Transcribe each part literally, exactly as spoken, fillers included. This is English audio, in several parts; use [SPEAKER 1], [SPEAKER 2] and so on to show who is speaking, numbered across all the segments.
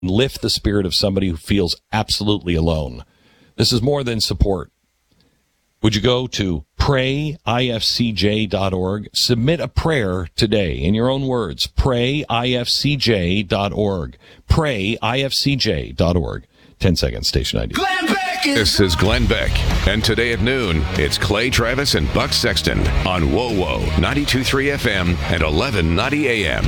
[SPEAKER 1] lift the spirit of somebody who feels absolutely alone. This is more than support. Would you go to pray I F C J dot org? Submit a prayer today in your own words. pray I F C J dot org. pray I F C J dot org. Ten seconds, station I D.
[SPEAKER 2] Glenn Beck is
[SPEAKER 3] This is Glenn Beck, and today at noon, it's Clay Travis and Buck Sexton on W O W O ninety-two point three F M and eleven ninety A M.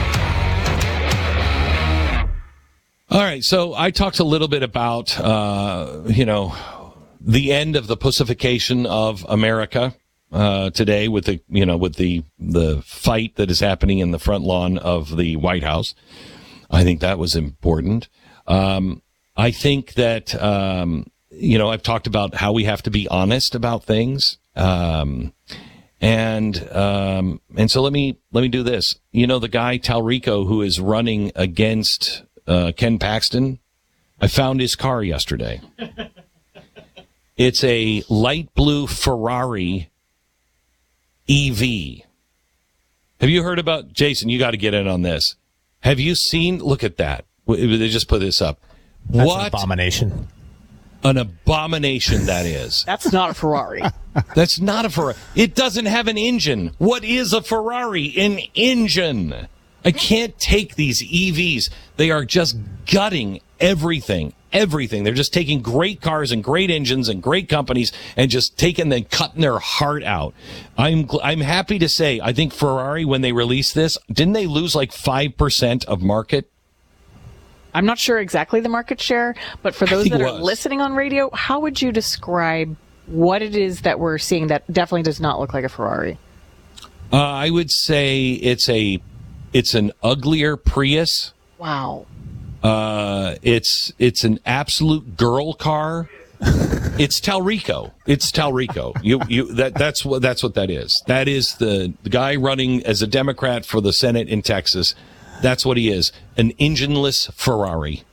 [SPEAKER 1] All right, so I talked a little bit about, uh, you know, the end of the pussification of America uh, today with the, you know, with the the fight that is happening in the front lawn of the White House. I think that was important. Um, I think that, um, you know, I've talked about how we have to be honest about things. Um, and, um, and so let me, let me do this. You know, the guy Talrico who is running against, uh, Ken Paxton, I found his car yesterday. It's a light blue Ferrari E V. Have you heard about, Jason, you got to get in on this. Have you seen, look at that. They just put this up.
[SPEAKER 4] That's
[SPEAKER 1] what
[SPEAKER 4] an abomination.
[SPEAKER 1] An abomination that is.
[SPEAKER 5] That's not a Ferrari.
[SPEAKER 1] That's not a Ferrari. It doesn't have an engine. What is a Ferrari? An engine. I can't take these E Vs. They are just gutting everything. Everything. They're just taking great cars and great engines and great companies and just taking them, cutting their heart out. I'm I'm happy to say, I think Ferrari, when they released this, didn't they lose like five percent of market?
[SPEAKER 5] I'm not sure exactly the market share, but for those that are
[SPEAKER 1] was.
[SPEAKER 5] listening on radio, how would you describe what it is that we're seeing that definitely does not look like a Ferrari?
[SPEAKER 1] Uh, I would say it's a it's an uglier Prius.
[SPEAKER 5] Wow.
[SPEAKER 1] Uh, it's it's an absolute girl car. It's Talrico. It's Talrico. You you that that's what that's what that is. That is the, the guy running as a Democrat for the Senate in Texas. That's what he is. An engineless Ferrari.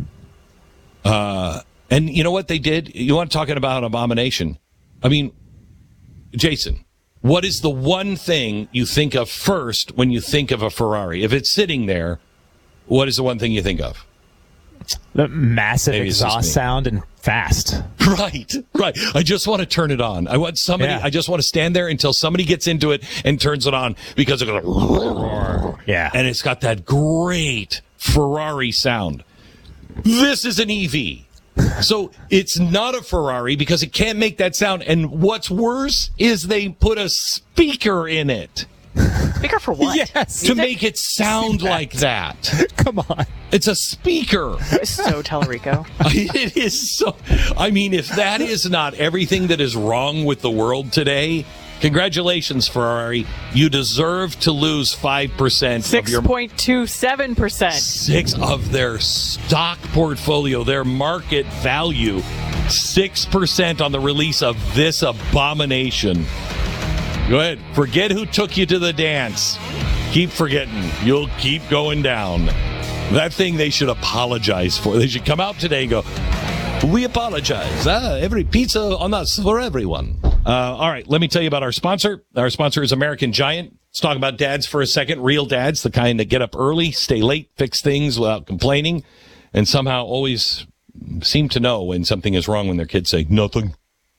[SPEAKER 1] Uh, and you know what they did? You want to talk about an abomination? I mean, Jason, what is the one thing you think of first when you think of a Ferrari? If it's sitting there, what is the one thing you think of?
[SPEAKER 4] The massive
[SPEAKER 1] Maybe it's just
[SPEAKER 4] exhaust
[SPEAKER 1] me.
[SPEAKER 4] sound and fast.
[SPEAKER 1] Right, right. I just want to turn it on. I want somebody,
[SPEAKER 4] Yeah.
[SPEAKER 1] I just want to stand there until somebody gets into it and turns it on because it goes,
[SPEAKER 4] Yeah.
[SPEAKER 1] and it's got that great Ferrari sound. This is an E V. So it's not a Ferrari because it can't make that sound. And what's worse is they put a speaker in it.
[SPEAKER 5] Speaker for what?
[SPEAKER 4] Yes.
[SPEAKER 1] To make it sound like that.
[SPEAKER 4] Come on.
[SPEAKER 1] It's a speaker.
[SPEAKER 5] It's so Talrico.
[SPEAKER 1] It is so. I mean, if that is not everything that is wrong with the world today, congratulations, Ferrari. You deserve to lose five percent of
[SPEAKER 5] six
[SPEAKER 1] your
[SPEAKER 5] point two seven percent.
[SPEAKER 1] six of their stock portfolio, their market value, six percent on the release of this abomination. Go ahead. Forget who took you to the dance. Keep forgetting. You'll keep going down. That thing they should apologize for. They should come out today and go, we apologize. Ah, every pizza on us for everyone. Uh, all right, let me tell you about our sponsor. Our sponsor is American Giant. Let's talk about dads for a second. Real dads, the kind that get up early, stay late, fix things without complaining, and somehow always seem to know when something is wrong when their kids say nothing.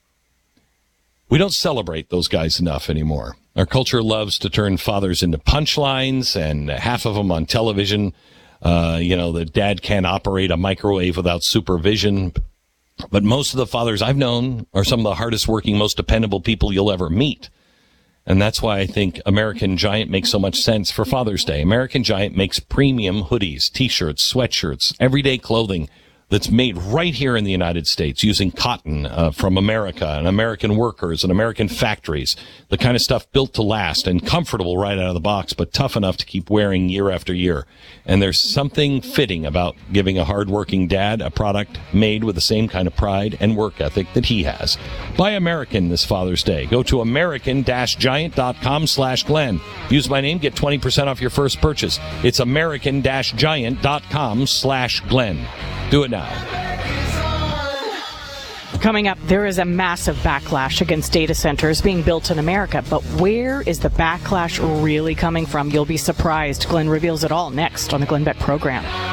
[SPEAKER 1] We don't celebrate those guys enough anymore. Our culture loves to turn fathers into punchlines, and half of them on television. Uh, you know, the dad can't operate a microwave without supervision. But most of the fathers I've known are some of the hardest working, most dependable people you'll ever meet. And that's why I think American Giant makes so much sense for Father's Day. American Giant makes premium hoodies, t-shirts, sweatshirts, everyday clothing that's made right here in the United States using cotton uh, from America and American workers and American factories. The kind of stuff built to last and comfortable right out of the box, but tough enough to keep wearing year after year. And there's something fitting about giving a hardworking dad a product made with the same kind of pride and work ethic that he has. Buy American this Father's Day. Go to american-giant.com slash Glenn. Use my name, get twenty percent off your first purchase. It's american-giant.com slash Glenn. Do it now.
[SPEAKER 5] Coming up, there is a massive backlash against data centers being built in America. But where is the backlash really coming from? You'll be surprised. Glenn reveals it all next on the Glenn Beck program.